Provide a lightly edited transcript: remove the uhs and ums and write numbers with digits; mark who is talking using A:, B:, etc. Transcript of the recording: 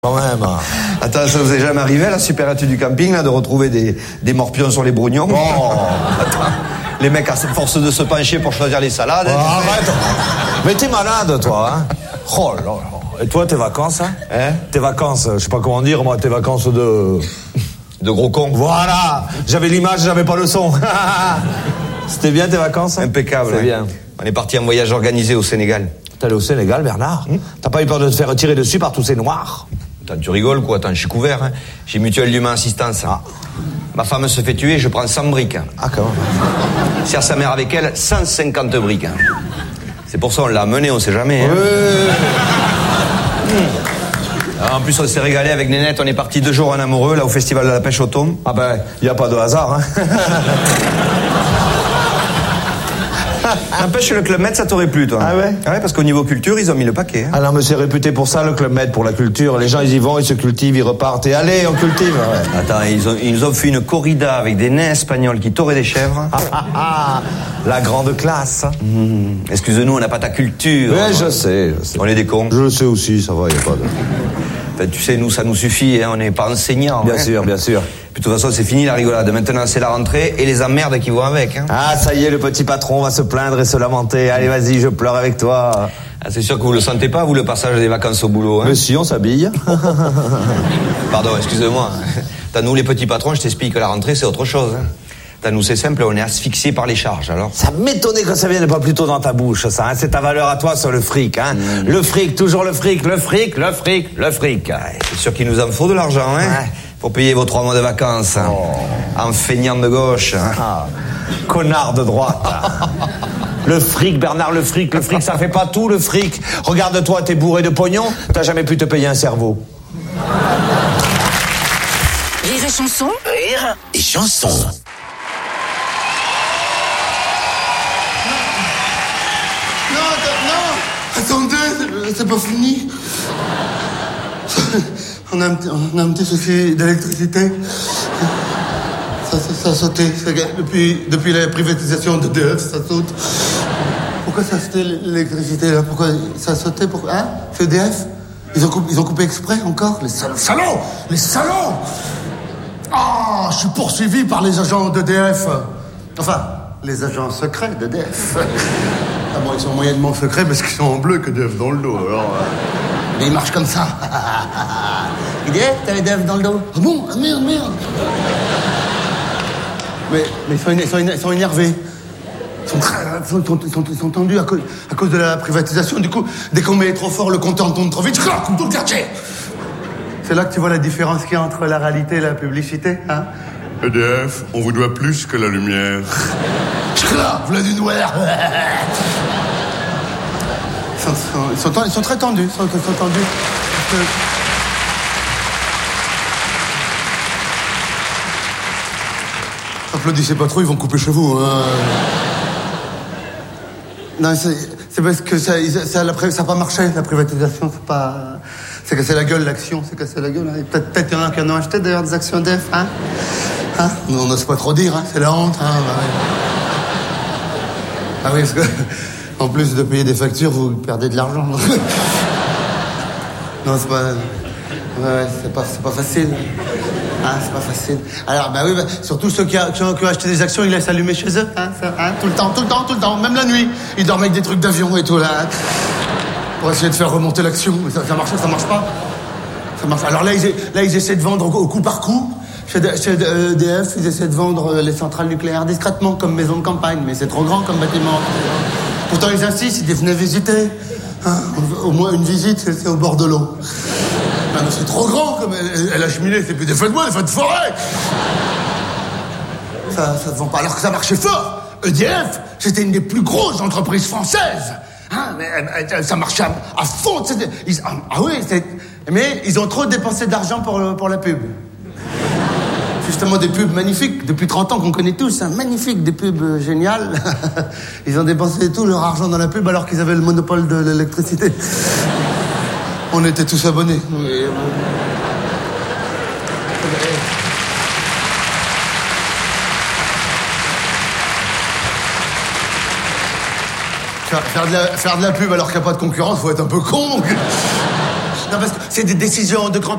A: Quand même.
B: Attends, ça vous est jamais arrivé à la supérette du camping là, de retrouver des morpions sur les brognons?
A: Oh.
B: Attends, les mecs à force de se pencher pour choisir les salades.
A: Oh, arrête. Mais t'es malade, toi, hein? Oh là là. Et toi, tes vacances, hein? Tes vacances, je sais pas comment dire, moi, tes vacances de
B: gros cons.
A: Voilà. J'avais l'image, j'avais pas le son. C'était bien tes vacances, hein?
B: Impeccable.
A: C'est bien.
B: On est parti en voyage organisé au Sénégal.
A: T'es allé au Sénégal, Bernard? T'as pas eu peur de te faire tirer dessus par tous ces noirs?
B: Attends, tu rigoles quoi? Attends, je suis couvert, hein. J'ai Mutuelle d'Humain Assistance. Ah. Ma femme se fait tuer, je prends 100 briques.
A: Ah, quand même.
B: Sert sa mère avec elle, 150 briques. C'est pour ça on l'a amené, on sait jamais. Hein. Alors, en plus, on s'est régalé avec Nénette. On est parti 2 jours en amoureux, là, au festival de la pêche au thon.
A: Ah ben, y a pas de hasard, hein.
B: N'empêche, le Club Med, ça t'aurait plu, toi.
A: Ah ouais?
B: Ah ouais, parce qu'au niveau culture, ils ont mis le paquet. Hein.
A: Ah non, mais c'est réputé pour ça, le Club Med, pour la culture. Les gens, ils y vont, ils se cultivent, ils repartent. Et allez, on cultive. Ouais.
B: Attends, ils nous ont fait une corrida avec des nains espagnols qui touraient des chèvres.
A: La grande classe.
B: Excuse-nous, on n'a pas ta culture.
A: Ouais, je sais.
B: On est des cons.
A: Je le sais aussi, ça va, y a pas de...
B: Enfin, tu sais, nous, ça nous suffit, hein, on n'est pas enseignants.
A: Bien
B: hein.
A: sûr, bien sûr.
B: Puis de toute façon, c'est fini la rigolade. Maintenant, c'est la rentrée et les emmerdes qui vont avec. Hein.
A: Ah, ça y est, le petit patron va se plaindre et se lamenter. Allez, vas-y, je pleure avec toi.
B: Ah, c'est sûr que vous le sentez pas, vous, le passage des vacances au boulot. Hein.
A: Mais si, on s'habille.
B: Pardon, excusez-moi. T'as nous, les petits patrons, je t'explique que la rentrée, c'est autre chose. Hein. T'as nous, c'est simple, on est asphyxiés par les charges, alors.
A: Ça m'étonnait que ça vienne pas plus tôt dans ta bouche, ça. Hein. C'est ta valeur à toi sur le fric, hein. Le fric, toujours le fric, le fric, le fric, le fric.
B: Ouais, c'est sûr qu'il nous en faut de l'argent, hein. Ouais. Pour payer vos 3 mois de vacances. Hein. En feignant de gauche. Hein.
A: Ah, connard de droite. Le fric, Bernard, le fric, ça fait pas tout, le fric. Regarde-toi, t'es bourré de pognon, t'as jamais pu te payer un cerveau.
C: Rire et chanson.
D: Rire et chanson.
E: Non, attendez, c'est pas fini. On a un petit souci d'électricité. Ça a sauté. Depuis la privatisation d'EDF, ça saute. Pourquoi ça a sauté l'électricité là? Pourquoi ça a sauté? Hein? C'est EDF? Ils ont coupé exprès encore? Les salauds! Les salauds! Ah, je suis poursuivi par les agents d'EDF. Enfin, les agents secrets d'EDF. Ah bon, ils sont moyennement secrets parce qu'ils sont en bleu que d'EDF dans le dos, alors... Mais ils marchent comme ça. EDF, t'as EDF dans le dos. Ah bon? Ah merde. Mais ils sont énervés. Ils sont tendus à cause de la privatisation. Du coup, dès qu'on met trop fort, le compteur tourne trop vite, comme tout le quartier. C'est là que tu vois la différence qu'il y a entre la réalité et la publicité, hein?
F: EDF, on vous doit plus que la lumière.
E: Voilà du noir. Ils sont très tendus. Ils sont tendus. Applaudissez pas trop, ils vont couper chez vous. Hein. Non, c'est parce que ça n'a pas marché, la privatisation. C'est cassé la gueule, l'action. C'est cassé la gueule. Hein. Peut-être qu'il y en a qui en ont acheté d'ailleurs des actions d'EDF. Hein. On n'ose pas trop dire, hein. C'est la honte. Hein. Ah oui, parce que en plus de payer des factures, vous perdez de l'argent. Non, c'est pas... Ouais, c'est pas facile. Ah, c'est pas facile. Alors, oui, surtout ceux qui ont acheté des actions, ils laissent allumer chez eux, hein, tout le temps, même la nuit. Ils dorment avec des trucs d'avion et tout, là. Hein, pour essayer de faire remonter l'action. Mais ça marche pas. Ça marche. Alors là, ils essaient de vendre au coup par coup. Chez EDF, ils essaient de vendre les centrales nucléaires discrètement, comme maison de campagne. Mais c'est trop grand comme bâtiment. Pourtant, ils insistent, ils venaient visiter. Hein, au moins une visite, c'est au bord de l'eau. Ah, c'est trop grand comme elle a cheminé, c'est plus des feux de bois, des feux de forêt. Ça se vend pas, alors que ça marchait fort. EDF, c'était une des plus grosses entreprises françaises. Hein, mais ça marchait à fond. Mais ils ont trop dépensé d'argent pour la pub. Justement, des pubs magnifiques, depuis 30 ans qu'on connaît tous, hein, magnifiques, des pubs géniales. Ils ont dépensé tout leur argent dans la pub alors qu'ils avaient le monopole de l'électricité. On était tous abonnés. Faire de la pub alors qu'il n'y a pas de concurrence, faut être un peu con. Non, parce que c'est des décisions de grands